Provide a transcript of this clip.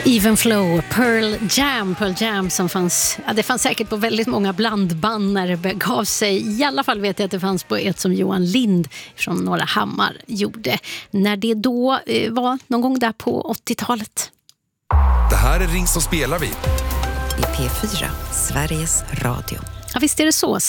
Even Flow, Pearl Jam som fanns, ja, det fanns säkert på väldigt många blandband när det begav sig. I alla fall vet jag att det fanns på ett som Johan Lind från Norra Hammar gjorde. När det då var någon gång där på 80-talet. Det här är Ring som spelar vi. I P4, Sveriges Radio. Ja, visst är det så.